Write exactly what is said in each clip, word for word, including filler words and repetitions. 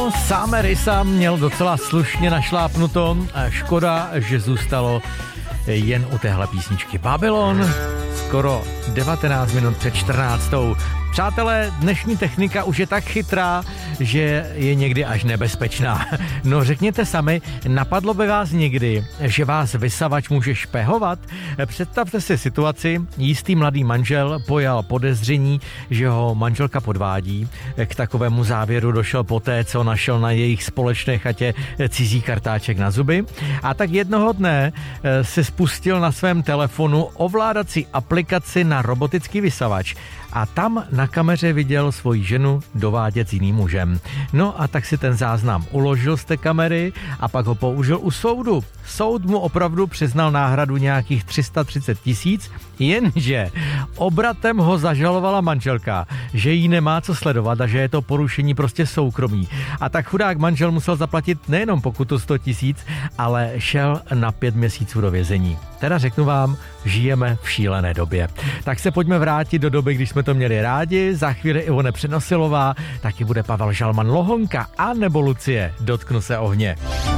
Sám Rysa měl docela slušně našlápnuto. Škoda, že zůstalo jen u téhle písničky. Babylon, skoro devatenáct minut před čtrnáctou. Přátelé, dnešní technika už je tak chytrá, že je někdy až nebezpečná. No řekněte sami, napadlo by vás někdy, že vás vysavač může špehovat? Představte si situaci, jistý mladý manžel pojal podezření, že ho manželka podvádí. K takovému závěru došel poté, co našel na jejich společné chatě cizí kartáček na zuby. A tak jednoho dne se spustil na svém telefonu ovládací aplikaci na robotický vysavač. A tam na kameře viděl svoji ženu dovádět s jiným mužem. No a tak si ten záznam uložil z té kamery a pak ho použil u soudu. Soud mu opravdu přiznal náhradu nějakých tři sta třicet tisíc, jenže obratem ho zažalovala manželka, že jí nemá co sledovat a že je to porušení prostě soukromí. A tak chudák manžel musel zaplatit nejenom pokutu sto tisíc, ale šel na pět měsíců do vězení. Teda řeknu vám, žijeme v šílené době. Tak se pojďme vrátit do doby, když jsme to měli rádi. Za chvíli Ivone Přenosilová, taky bude Pavel Žalman Lohonka a nebo Lucie. Dotknu se ohně.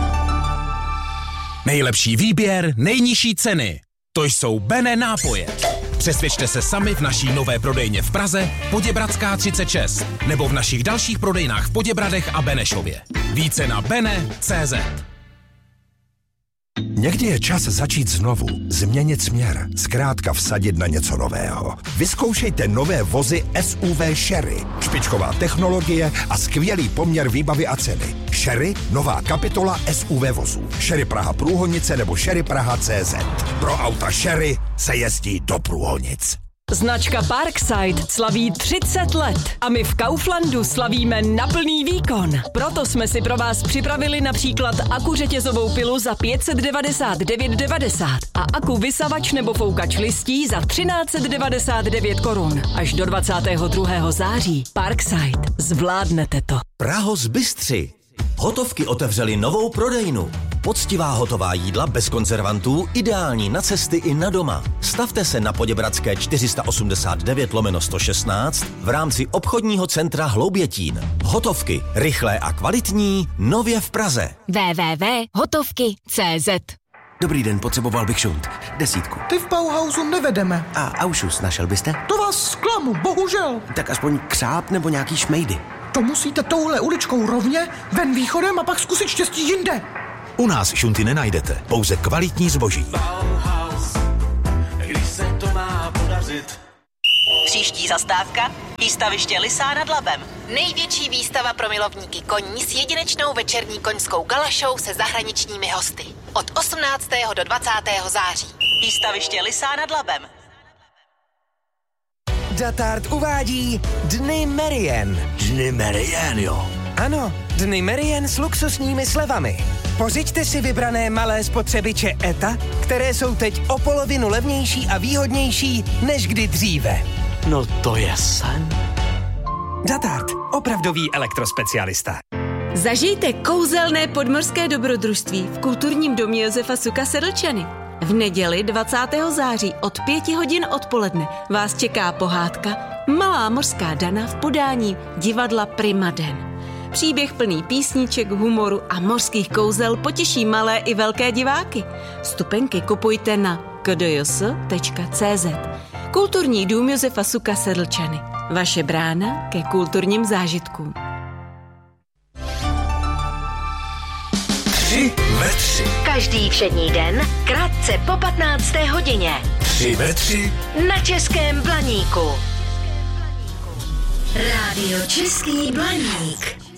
Nejlepší výběr, nejnižší ceny. To jsou Bene nápoje. Přesvědčte se sami v naší nové prodejně v Praze, Poděbradská třicet šest, nebo v našich dalších prodejnách v Poděbradech a Benešově. Více na bene tečka cé zet. Někdy je čas začít znovu, změnit směr, zkrátka vsadit na něco nového. Vyzkoušejte nové vozy S U V Sherry. Špičková technologie a skvělý poměr výbavy a ceny. Sherry, nová kapitola S U V vozů. Sherry Praha Průhonice nebo Sherry Praha tečka cé zet. Pro auta Sherry se jezdí do Průhonic. Značka Parkside slaví třicet let a my v Kauflandu slavíme na plný výkon. Proto jsme si pro vás připravili například aku řetězovou pilu za pět set devadesát devět devadesát a aku vysavač nebo foukač listí za třináct set devadesát devět korun. Až do dvacátého druhého září. Parkside. Zvládnete to. Prahos-Bystři. Hotovky otevřeli novou prodejnu. Poctivá hotová jídla bez konzervantů, ideální na cesty i na doma. Stavte se na Poděbradské čtyři sta osmdesát devět lomeno sto šestnáct v rámci obchodního centra Hloubětín. Hotovky, rychlé a kvalitní, nově v Praze. w w w tečka hotovky tečka cé zet. Dobrý den, potřeboval bych šunt. Desítku. Ty v Bauhausu nevedeme. A Aušus našel byste? To vás zklamu, bohužel. Tak aspoň křáp nebo nějaký šmejdy. To musíte touhle uličkou rovně, ven východem a pak zkusit štěstí jinde. U nás šunty nenajdete, pouze kvalitní zboží. Bauhaus, když se to má podařit. Příští zastávka, výstaviště Lysá nad Labem. Největší výstava pro milovníky koní s jedinečnou večerní koňskou galašou se zahraničními hosty. Od osmnáctého do dvacátého září. Výstaviště Lysá nad Labem. Datard uvádí Dny Merien. Dny Merien, jo. Ano, Dny Merien s luxusními slevami. Pořiďte si vybrané malé spotřebiče E T A, které jsou teď o polovinu levnější a výhodnější než kdy dříve. No to je sen. Datard, opravdový elektrospecialista. Zažijte kouzelné podmořské dobrodružství v kulturním domě Josefa Suka Sedlčany. V neděli dvacátého září od pěti hodin odpoledne vás čeká pohádka Malá mořská Dana v podání divadla Prima Den. Příběh plný písniček, humoru a mořských kouzel potěší malé i velké diváky. Vstupenky kupujte na k d j s tečka cé zet. Kulturní dům Josefa Suka Sedlčany. Vaše brána ke kulturním zážitkům. Tři ve tři. Každý všední den, krátce po patnácté hodině. Tři ve tři. Na Českém Blaníku. Rádio Český Blaník.